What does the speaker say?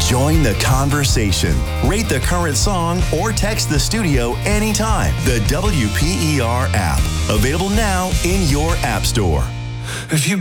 Join the conversation. Rate the current song or text the studio anytime. The WPER app. Available now in your app store. If you